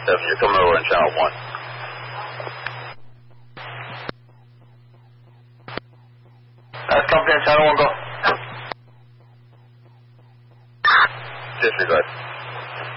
If you're coming over in channel 1. That's company on channel 1, go. Disregard.